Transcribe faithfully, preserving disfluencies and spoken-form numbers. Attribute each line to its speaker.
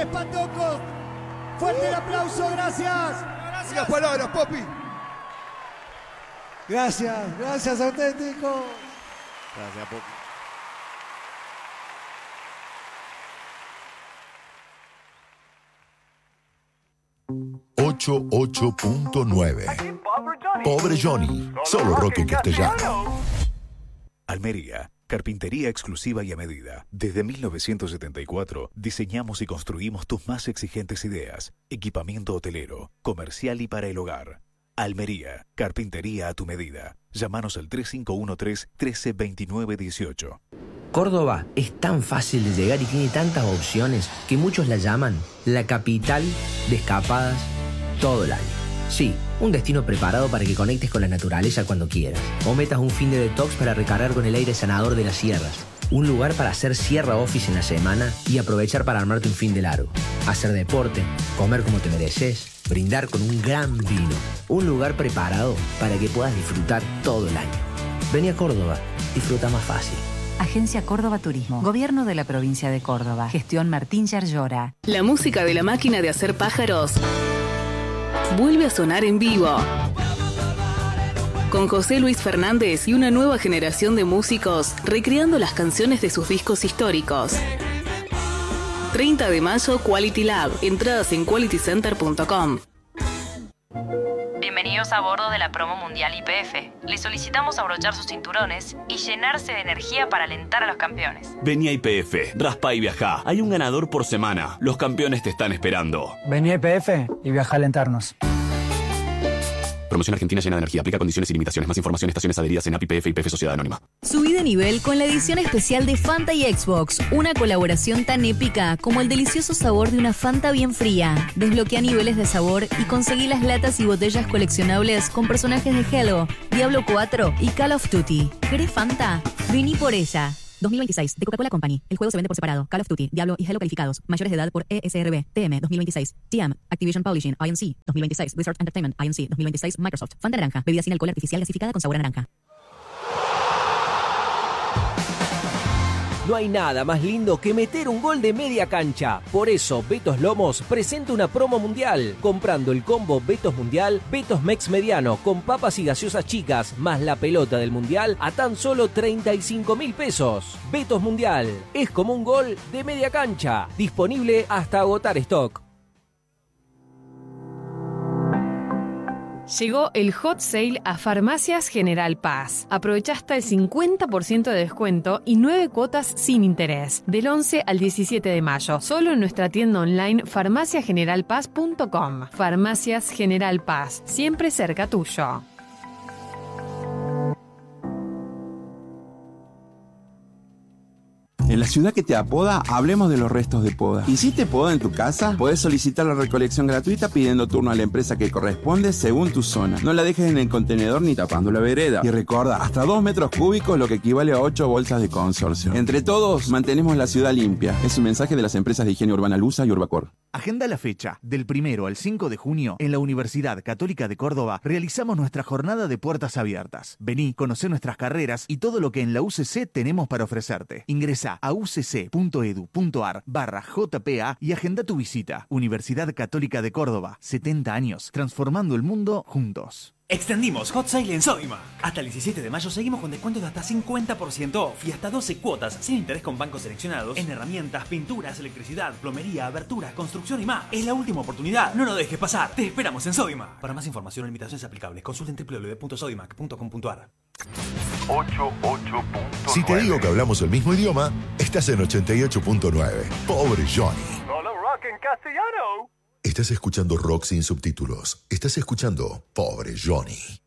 Speaker 1: Grandes Patocos. Fuerte el aplauso, gracias.
Speaker 2: Unas palabras, Popi.
Speaker 1: Gracias, gracias, auténticos.
Speaker 3: Gracias, Popi.
Speaker 4: ochenta y ocho punto nueve. Pobre Johnny, solo rock en castellano.
Speaker 5: Almería, carpintería exclusiva y a medida. Desde mil novecientos setenta y cuatro diseñamos y construimos tus más exigentes ideas. Equipamiento hotelero, comercial y para el hogar. Almería, carpintería a tu medida. Llámanos al tres cinco uno tres, uno tres dos nueve uno ocho.
Speaker 6: Córdoba es tan fácil de llegar y tiene tantas opciones que muchos la llaman la capital de escapadas todo el año. Sí, un destino preparado para que conectes con la naturaleza cuando quieras. O metas un fin de detox para recargar con el aire sanador de las sierras. Un lugar para hacer sierra office en la semana y aprovechar para armarte un fin de largo. Hacer deporte, comer como te mereces, brindar con un gran vino. Un lugar preparado para que puedas disfrutar todo el año. Vení a Córdoba, disfruta más fácil.
Speaker 7: Agencia Córdoba Turismo. Gobierno de la provincia de Córdoba. Gestión Martín Yarlora.
Speaker 8: La música de la máquina de hacer pájaros vuelve a sonar en vivo. Con José Luis Fernández y una nueva generación de músicos recreando las canciones de sus discos históricos. treinta de mayo, Quality Lab. Entradas en quality center punto com.
Speaker 9: Bienvenidos a bordo de la promo mundial I P F. Les solicitamos abrochar sus cinturones y llenarse de energía para alentar a los campeones.
Speaker 10: Vení a I P F, raspa y viajá. Hay un ganador por semana. Los campeones te están esperando.
Speaker 11: Vení a I P F y viajá a alentarnos.
Speaker 10: Promoción Argentina llena de energía. Aplica condiciones y limitaciones. Más información, estaciones adheridas en A P I P F y I P F Sociedad Anónima.
Speaker 12: Subí de nivel con la edición especial de Fanta y Xbox. Una colaboración tan épica como el delicioso sabor de una Fanta bien fría. Desbloquea niveles de sabor y conseguí las latas y botellas coleccionables con personajes de Halo, Diablo cuatro y Call of Duty. ¿Querés Fanta? Vení por ella. dos mil veintiséis, de Coca-Cola Company. El juego se vende por separado. Call of Duty, Diablo y Halo calificados. Mayores de edad por E S R B, T M dos mil veintiséis. T M, Activision Publishing, I N C dos mil veintiséis. Blizzard Entertainment, I N C dos mil veintiséis. Microsoft. Fanta naranja. Bebida sin alcohol artificial gasificada con sabor a naranja.
Speaker 13: No hay nada más lindo que meter un gol de media cancha. Por eso, Betos Lomos presenta una promo mundial. Comprando el combo Betos Mundial, Betos Mex Mediano con papas y gaseosas chicas, más la pelota del mundial a tan solo treinta y cinco mil pesos. Betos Mundial, es como un gol de media cancha. Disponible hasta agotar stock.
Speaker 14: Llegó el hot sale a Farmacias General Paz. Aprovecha hasta el cincuenta por ciento de descuento y nueve cuotas sin interés. Del once al diecisiete de mayo. Solo en nuestra tienda online farmacia general paz punto com. Farmacias General Paz. Siempre cerca tuyo.
Speaker 15: En la ciudad que te apoda, hablemos de los restos de poda. ¿Hiciste poda en tu casa? Podés solicitar la recolección gratuita pidiendo turno a la empresa que corresponde según tu zona. No la dejes en el contenedor ni tapando la vereda. Y recuerda, hasta dos metros cúbicos, lo que equivale a ocho bolsas de consorcio. Entre todos, mantenemos la ciudad limpia. Es un mensaje de las empresas de higiene urbana Lusa y Urbacor.
Speaker 16: Agenda la fecha. Del primero al cinco de junio, en la Universidad Católica de Córdoba, realizamos nuestra jornada de puertas abiertas. Vení, conocé nuestras carreras y todo lo que en la U C C tenemos para ofrecerte. Ingresá a ucc.edu.ar barra JPA y agenda tu visita. Universidad Católica de Córdoba, setenta años, transformando el mundo juntos.
Speaker 17: Extendimos Hot Sale en Sodimac. Hasta el diecisiete de mayo seguimos con descuentos de hasta cincuenta por ciento off y hasta doce cuotas sin interés con bancos seleccionados en herramientas, pinturas, electricidad, plomería, aberturas, construcción y más. Es la última oportunidad. No lo dejes pasar. Te esperamos en Sodimac. Para más información o limitaciones aplicables, consulten doble u doble u doble u punto sodimac punto com punto a r.
Speaker 4: ochenta y ocho punto nueve. Si te digo que hablamos el mismo idioma, estás en ochenta y ocho punto nueve. Pobre Johnny.
Speaker 18: Solo rock en castellano.
Speaker 4: Estás escuchando rock sin subtítulos. Estás escuchando Pobre Johnny.